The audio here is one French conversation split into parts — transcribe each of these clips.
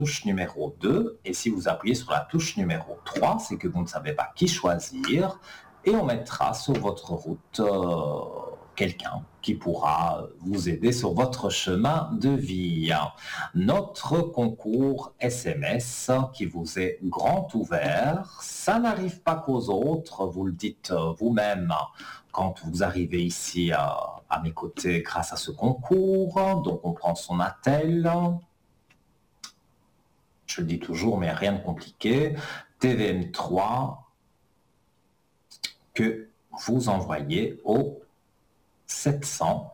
touche numéro 2, et si vous appuyez sur la touche numéro 3, c'est que vous ne savez pas qui choisir, et on mettra sur votre route quelqu'un qui pourra vous aider sur votre chemin de vie. Notre concours SMS qui vous est grand ouvert, ça n'arrive pas qu'aux autres, vous le dites vous-même quand vous arrivez ici à mes côtés grâce à ce concours. Donc on prend son attel, je le dis toujours mais rien de compliqué, TVM3 que vous envoyez au 700.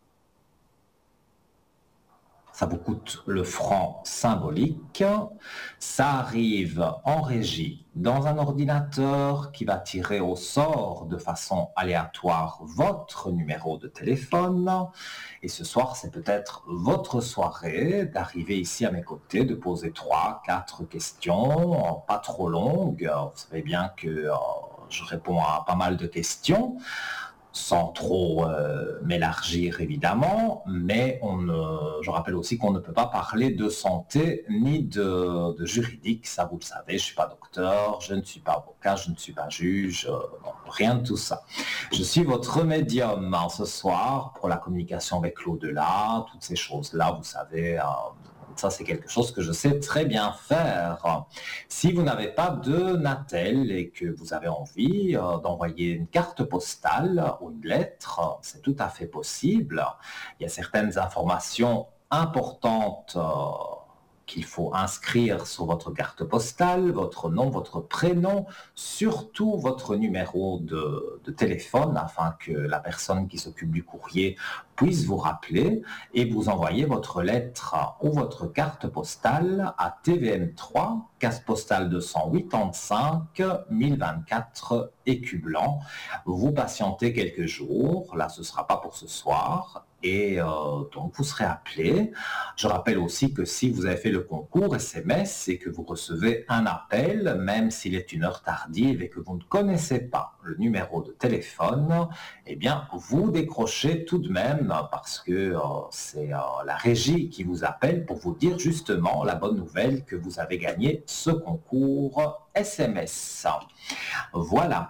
Ça vous coûte le franc symbolique. Ça arrive en régie dans un ordinateur qui va tirer au sort de façon aléatoire votre numéro de téléphone. Et ce soir, c'est peut-être votre soirée d'arriver ici à mes côtés, de poser 3, 4 questions, pas trop longues. Vous savez bien que je réponds à pas mal de questions, sans trop m'élargir évidemment, mais je rappelle aussi qu'on ne peut pas parler de santé ni de juridique, ça vous le savez, je ne suis pas docteur, je ne suis pas avocat, je ne suis pas juge, non, rien de tout ça. Je suis votre médium ce soir pour la communication avec l'au-delà, toutes ces choses-là, vous savez, ça c'est quelque chose que je sais très bien faire. Si vous n'avez pas de Natel et que vous avez envie d'envoyer une carte postale ou une lettre, c'est tout à fait possible. Il y a certaines informations importantes qu'il faut inscrire sur votre carte postale, votre nom, votre prénom, surtout votre numéro de téléphone afin que la personne qui s'occupe du courrier puisse vous rappeler et vous envoyer votre lettre ou votre carte postale à TVM3, case postale 285 1024 Écu Blanc. Vous patientez quelques jours, là ce ne sera pas pour ce soir, et donc vous serez appelé. Je rappelle aussi que si vous avez fait le concours SMS et que vous recevez un appel, même s'il est une heure tardive et que vous ne connaissez pas le numéro de téléphone, eh bien vous décrochez tout de même parce que c'est la régie qui vous appelle pour vous dire justement la bonne nouvelle que vous avez gagné ce concours SMS. Voilà.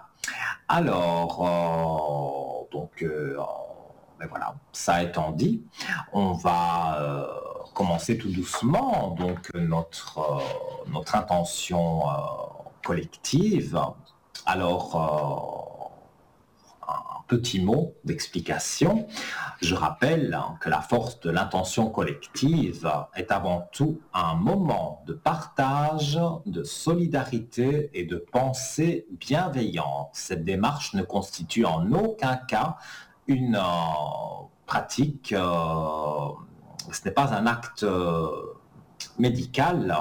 Alors, mais voilà, ça étant dit, on va commencer tout doucement donc notre intention collective. Alors, un petit mot d'explication. Je rappelle que la force de l'intention collective est avant tout un moment de partage, de solidarité et de pensée bienveillante. Cette démarche ne constitue en aucun cas une pratique, ce n'est pas un acte médical,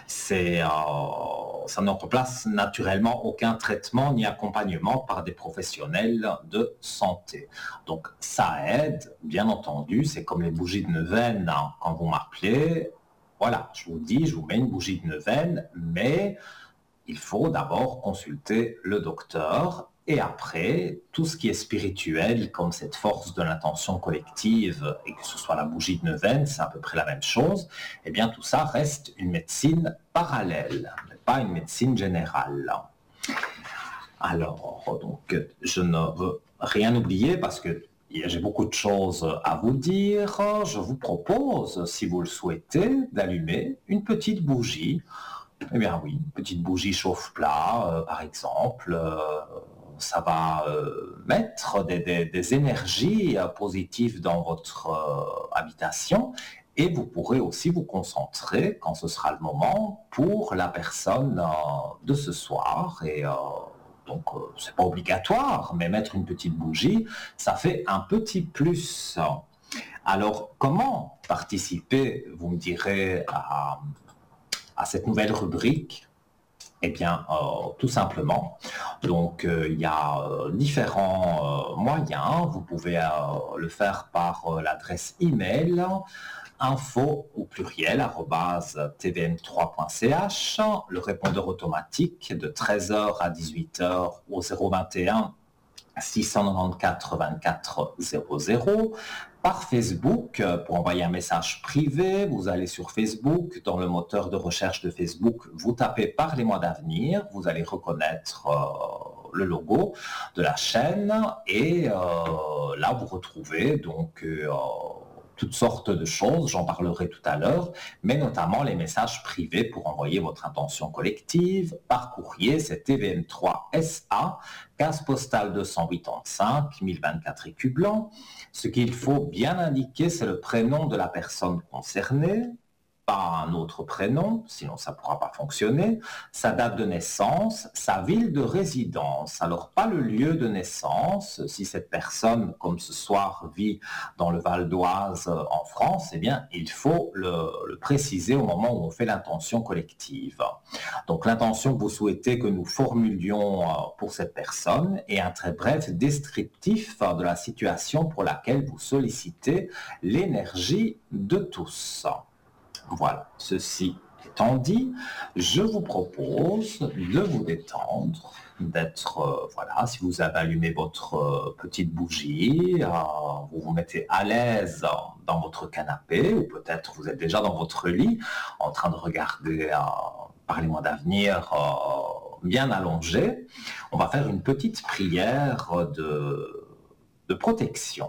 ça ne remplace naturellement aucun traitement ni accompagnement par des professionnels de santé. Donc ça aide, bien entendu, c'est comme les bougies de neuvaine, quand vous m'appelez, voilà, je vous dis, je vous mets une bougie de neuvaine, mais il faut d'abord consulter le docteur. Et après, tout ce qui est spirituel, comme cette force de l'intention collective, et que ce soit la bougie de neuvaine, c'est à peu près la même chose, eh bien tout ça reste une médecine parallèle, mais pas une médecine générale. Alors, donc, je ne veux rien oublier parce que j'ai beaucoup de choses à vous dire. Je vous propose, si vous le souhaitez, d'allumer une petite bougie. Eh bien oui, une petite bougie chauffe-plat, par exemple, ça va mettre des énergies positives dans votre habitation et vous pourrez aussi vous concentrer, quand ce sera le moment, pour la personne de ce soir. Et donc, c'est pas obligatoire, mais mettre une petite bougie, ça fait un petit plus. Alors, comment participer, vous me direz, à cette nouvelle rubrique? Eh bien, tout simplement. Donc, il y a différents moyens. Vous pouvez le faire par l'adresse email info au pluriel @tvm3.ch, le répondeur automatique de 13h à 18h au 021 694 24 00. Par Facebook, pour envoyer un message privé, vous allez sur Facebook, dans le moteur de recherche de Facebook, vous tapez Parlez-moi d'avenir, vous allez reconnaître le logo de la chaîne et là vous retrouvez donc toutes sortes de choses, j'en parlerai tout à l'heure, mais notamment les messages privés pour envoyer votre intention collective par courrier, c'est TVM3 SA, case postale 285, 1024 écus blancs. Ce qu'il faut bien indiquer, c'est le prénom de la personne concernée, pas un autre prénom, sinon ça ne pourra pas fonctionner, sa date de naissance, sa ville de résidence. Alors pas le lieu de naissance, si cette personne, comme ce soir, vit dans le Val d'Oise en France, eh bien il faut le préciser au moment où on fait l'intention collective. Donc l'intention que vous souhaitez que nous formulions pour cette personne est un très bref descriptif de la situation pour laquelle vous sollicitez l'énergie de tous. Voilà, ceci étant dit, je vous propose de vous détendre, d'être, voilà, si vous avez allumé votre petite bougie, vous vous mettez à l'aise dans votre canapé, ou peut-être vous êtes déjà dans votre lit, en train de regarder Parlez-moi d'avenir bien allongé. On va faire une petite prière de protection.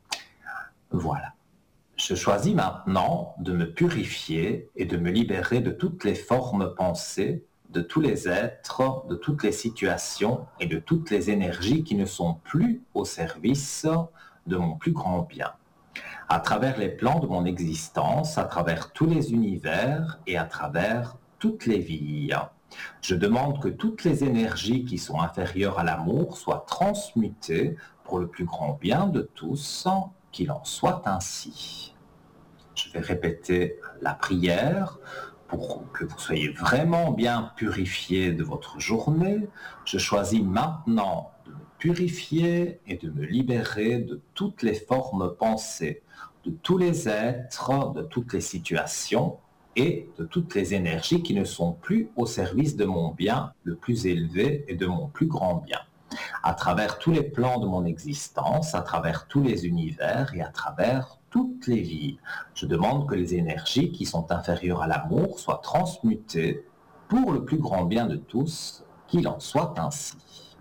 Voilà. Je choisis maintenant de me purifier et de me libérer de toutes les formes pensées, de tous les êtres, de toutes les situations et de toutes les énergies qui ne sont plus au service de mon plus grand bien. À travers les plans de mon existence, à travers tous les univers et à travers toutes les vies. Je demande que toutes les énergies qui sont inférieures à l'amour soient transmutées pour le plus grand bien de tous, qu'il en soit ainsi. Je vais répéter la prière pour que vous soyez vraiment bien purifiés de votre journée. Je choisis maintenant de me purifier et de me libérer de toutes les formes pensées, de tous les êtres, de toutes les situations et de toutes les énergies qui ne sont plus au service de mon bien le plus élevé et de mon plus grand bien. À travers tous les plans de mon existence, à travers tous les univers et à travers toutes les vies. Je demande que les énergies qui sont inférieures à l'amour soient transmutées pour le plus grand bien de tous, qu'il en soit ainsi.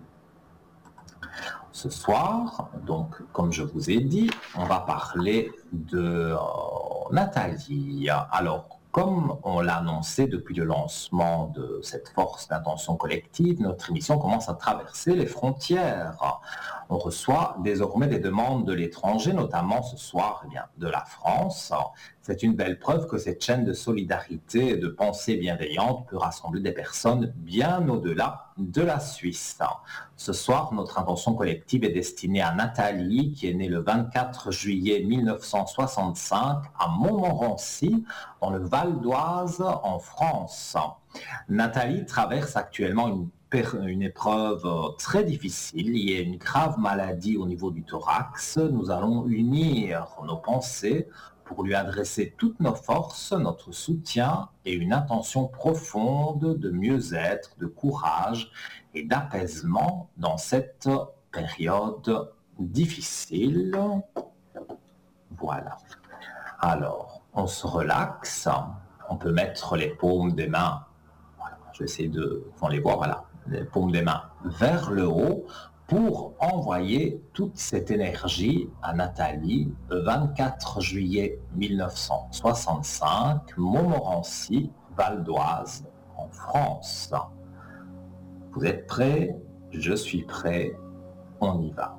Ce soir, donc, comme je vous ai dit, on va parler de Nathalie. Alors, comme on l'a annoncé depuis le lancement de cette force d'intention collective, notre émission commence à traverser les frontières. On reçoit désormais des demandes de l'étranger, notamment ce soir de la France. C'est une belle preuve que cette chaîne de solidarité et de pensée bienveillante peut rassembler des personnes bien au-delà de la Suisse. Ce soir, notre intention collective est destinée à Nathalie, qui est née le 24 juillet 1965 à Montmorency, dans le Val d'Oise, en France. Nathalie traverse actuellement une épreuve très difficile liée à une grave maladie au niveau du thorax. Nous allons unir nos pensées pour lui adresser toutes nos forces, notre soutien et une intention profonde de mieux-être, de courage et d'apaisement dans cette période difficile. Voilà. Alors, on se relaxe. On peut mettre les paumes des mains, voilà, je vais essayer on les voit, voilà, les paumes des mains vers le haut pour envoyer toute cette énergie à Nathalie, le 24 juillet 1965, Montmorency, Val d'Oise, en France. Vous êtes prêts? Je suis prêt. On y va.